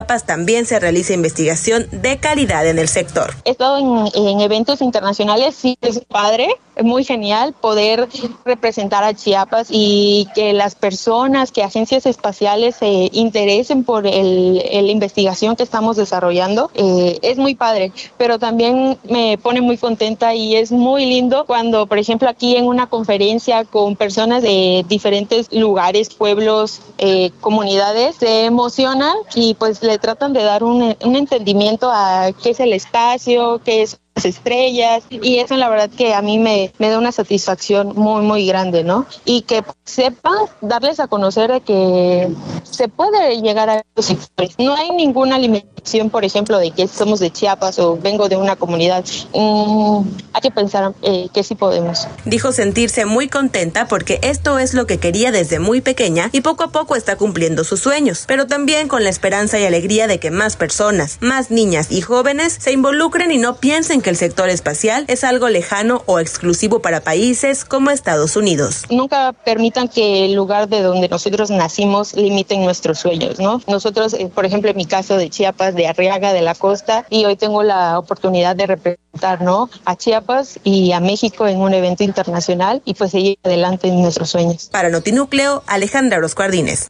también se realiza investigación de calidad en el sector. He estado en eventos internacionales, sí, es padre, es muy genial poder representar a Chiapas y que las personas, que agencias espaciales se interesen por la investigación que estamos desarrollando. Es muy padre, pero también me pone muy contenta y es muy lindo cuando, por ejemplo, aquí en una conferencia con personas de diferentes lugares, pueblos, comunidades, se emocionan y pues le tratan de dar un entendimiento a qué es el espacio, qué es las estrellas, y eso la verdad que a mí me da una satisfacción muy muy grande, ¿no? Y que sepan darles a conocer de que se puede llegar a los sectores. No hay ninguna limitación, por ejemplo, de que somos de Chiapas o vengo de una comunidad. Hay que pensar que sí podemos. Dijo sentirse muy contenta porque esto es lo que quería desde muy pequeña y poco a poco está cumpliendo sus sueños, pero también con la esperanza y alegría de que más personas, más niñas y jóvenes se involucren y no piensen que el sector espacial es algo lejano o exclusivo para países como Estados Unidos. Nunca permitan que el lugar de donde nosotros nacimos limiten nuestros sueños, ¿no? Nosotros, por ejemplo, en mi caso de Chiapas, de Arriaga, de la costa, y hoy tengo la oportunidad de representar, ¿no?, a Chiapas y a México en un evento internacional y pues seguir adelante en nuestros sueños. Para Notinúcleo, Alejandra Orozco Ardínez.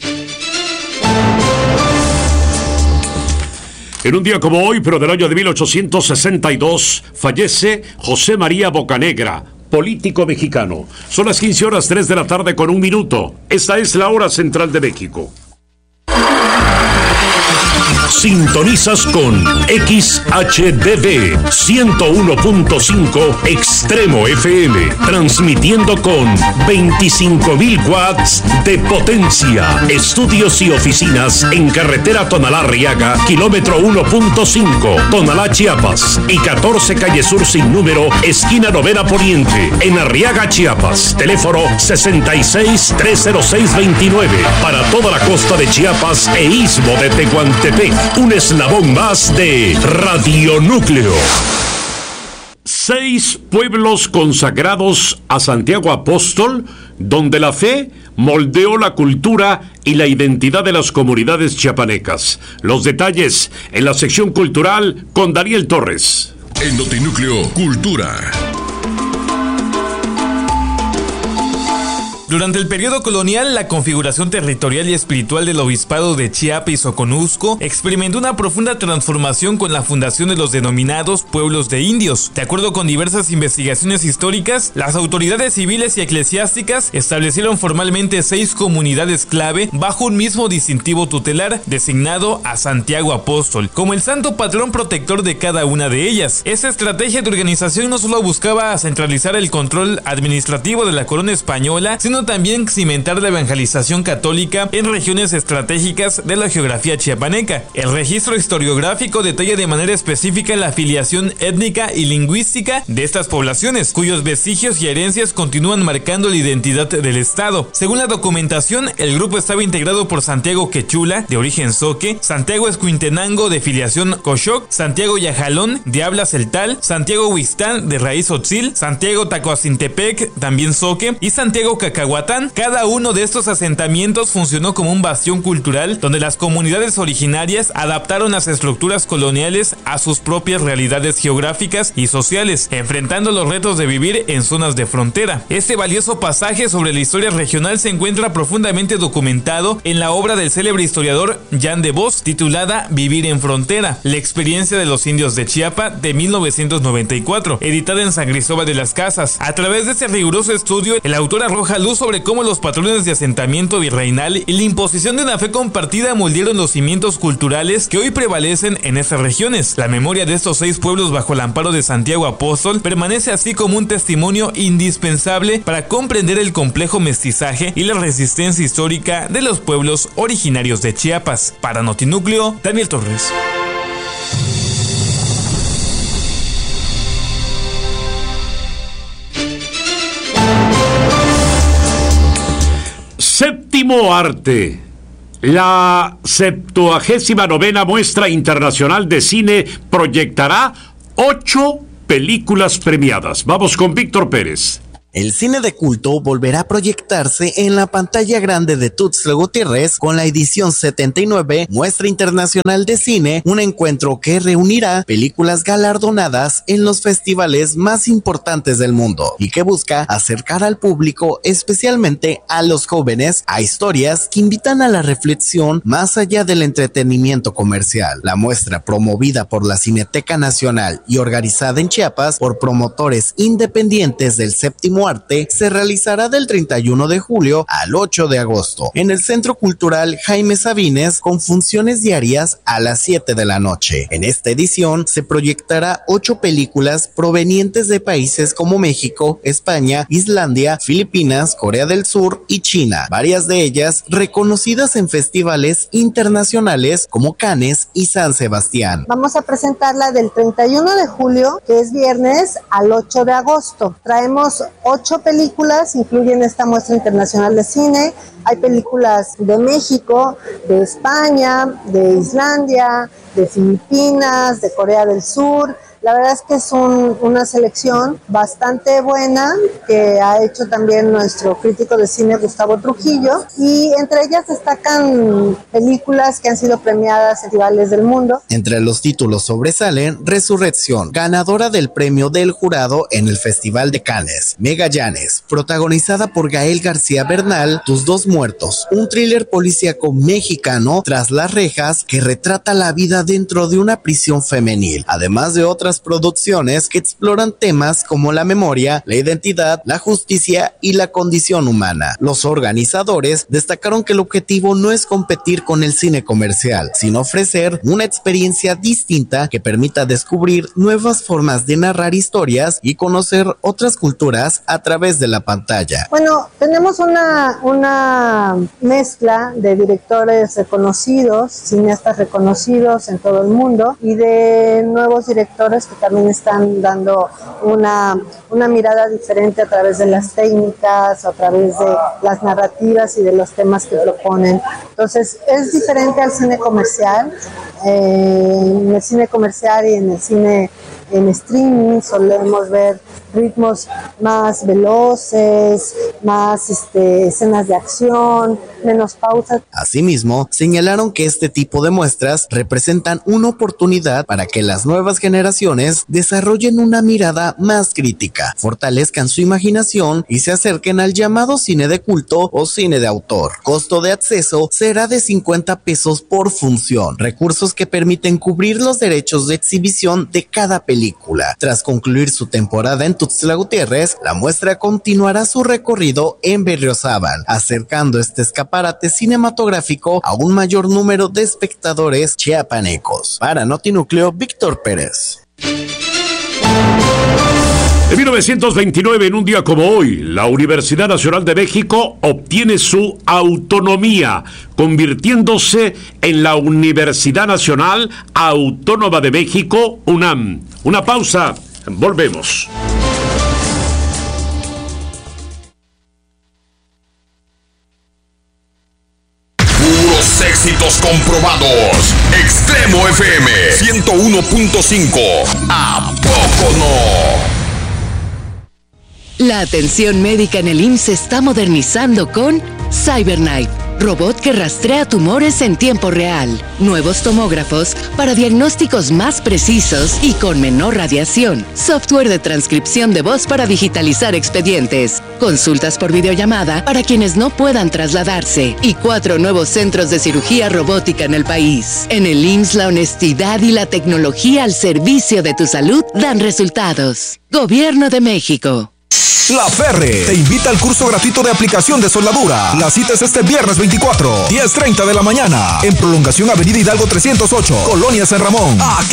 En un día como hoy, pero del año de 1862, fallece José María Bocanegra, político mexicano. Son las 15:03 con 1 minuto. Esta es la hora central de México. Sintonizas con XHDD 101.5 Extremo FM, transmitiendo con 25,000 watts de potencia. Estudios y oficinas en carretera Tonalá-Arriaga, kilómetro 1.5, Tonalá, Chiapas, y 14 calle Sur sin número, esquina 9ª Poniente, en Arriaga, Chiapas. Teléfono 66-306-29, para toda la costa de Chiapas e istmo de Tehuantepec. Un eslabón más de Radionúcleo. 6 pueblos consagrados a Santiago Apóstol, donde la fe moldeó la cultura y la identidad de las comunidades chiapanecas. Los detalles en la sección cultural con Daniel Torres. En Notinúcleo Cultura. Durante el periodo colonial, la configuración territorial y espiritual del obispado de Chiapa y Soconusco experimentó una profunda transformación con la fundación de los denominados pueblos de indios. De acuerdo con diversas investigaciones históricas, las autoridades civiles y eclesiásticas establecieron formalmente 6 comunidades clave bajo un mismo distintivo tutelar, designado a Santiago Apóstol como el santo patrón protector de cada una de ellas. Esta estrategia de organización no solo buscaba centralizar el control administrativo de la corona española, sino también cimentar la evangelización católica en regiones estratégicas de la geografía chiapaneca. El registro historiográfico detalla de manera específica la afiliación étnica y lingüística de estas poblaciones, cuyos vestigios y herencias continúan marcando la identidad del estado. Según la documentación, el grupo estaba integrado por Santiago Quechula, de origen Zoque, Santiago Escuintenango, de filiación Coxoc, Santiago Yajalón, de habla celtal, Santiago Huistán, de raíz Otzil, Santiago Tacoacintepec, también Zoque, y Santiago Cacahuatán. Cada uno de estos asentamientos funcionó como un bastión cultural donde las comunidades originarias adaptaron las estructuras coloniales a sus propias realidades geográficas y sociales, enfrentando los retos de vivir en zonas de frontera. Este valioso pasaje sobre la historia regional se encuentra profundamente documentado en la obra del célebre historiador Jan de Vos, titulada Vivir en Frontera, la experiencia de los indios de Chiapa, de 1994, editada en San Cristóbal de las Casas. A través de este riguroso estudio, el autor arroja luz sobre cómo los patrones de asentamiento virreinal y la imposición de una fe compartida moldearon los cimientos culturales que hoy prevalecen en estas regiones. La memoria de estos 6 pueblos bajo el amparo de Santiago Apóstol permanece así como un testimonio indispensable para comprender el complejo mestizaje y la resistencia histórica de los pueblos originarios de Chiapas. Para Notinúcleo, Daniel Torres. Séptimo arte. La 79ª Muestra Internacional de Cine proyectará 8 películas premiadas. Vamos con Víctor Pérez. El cine de culto volverá a proyectarse en la pantalla grande de Tuxtla Gutiérrez con la edición 79 Muestra Internacional de Cine, un encuentro que reunirá películas galardonadas en los festivales más importantes del mundo y que busca acercar al público, especialmente a los jóvenes, a historias que invitan a la reflexión más allá del entretenimiento comercial. La muestra, promovida por la Cineteca Nacional y organizada en Chiapas por promotores independientes del séptimo arte, se realizará del 31 de julio al 8 de agosto en el Centro Cultural Jaime Sabines, con funciones diarias a las 7 de la noche. En esta edición se proyectará 8 películas provenientes de países como México, España, Islandia, Filipinas, Corea del Sur y China, varias de ellas reconocidas en festivales internacionales como Cannes y San Sebastián. Vamos a presentarla del 31 de julio, que es viernes, al 8 de agosto. Traemos 8 películas, incluyen esta muestra internacional de cine. Hay películas de México, de España, de Islandia, de Filipinas, de Corea del Sur. La verdad es que es una selección bastante buena que ha hecho también nuestro crítico de cine Gustavo Trujillo, y entre ellas destacan películas que han sido premiadas en festivales del mundo. Entre los títulos sobresalen Resurrección, ganadora del premio del jurado en el Festival de Cannes; Magallanes, protagonizada por Gael García Bernal; Tus dos muertos, un thriller policíaco mexicano tras las rejas que retrata la vida dentro de una prisión femenil, además de otras producciones que exploran temas como la memoria, la identidad, la justicia y la condición humana. Los organizadores destacaron que el objetivo no es competir con el cine comercial, sino ofrecer una experiencia distinta que permita descubrir nuevas formas de narrar historias y conocer otras culturas a través de la pantalla. Bueno, tenemos una mezcla de directores reconocidos, cineastas reconocidos en todo el mundo, y de nuevos directores que también están dando una mirada diferente a través de las técnicas, a través de las narrativas y de los temas que proponen. Entonces es diferente al cine comercial. En el cine comercial y en el cine en streaming solemos ver ritmos más veloces, más escenas de acción, menos pausas. Asimismo, señalaron que este tipo de muestras representan una oportunidad para que las nuevas generaciones desarrollen una mirada más crítica, fortalezcan su imaginación y se acerquen al llamado cine de culto o cine de autor. Costo de acceso será de 50 pesos por función, recursos que permiten cubrir los derechos de exhibición de cada película. Tras concluir su temporada en Tuxtla Gutiérrez, la muestra continuará su recorrido en Berriozábal, acercando este escaparate cinematográfico a un mayor número de espectadores chiapanecos. Para Notinúcleo, Víctor Pérez. En 1929, en un día como hoy, la Universidad Nacional de México obtiene su autonomía, convirtiéndose en la Universidad Nacional Autónoma de México, UNAM. Una pausa, volvemos. Puros éxitos comprobados. Extremo FM 101.5. ¿A poco no? La atención médica en el IMSS se está modernizando con CyberKnife, robot que rastrea tumores en tiempo real. Nuevos tomógrafos para diagnósticos más precisos y con menor radiación. Software de transcripción de voz para digitalizar expedientes. Consultas por videollamada para quienes no puedan trasladarse. Y 4 nuevos centros de cirugía robótica en el país. En el IMSS, la honestidad y la tecnología al servicio de tu salud dan resultados. Gobierno de México. La Ferre te invita al curso gratuito de aplicación de soldadura. La cita es este viernes 24, 10:30 de la mañana, en Prolongación Avenida Hidalgo 308, Colonia San Ramón. Aquí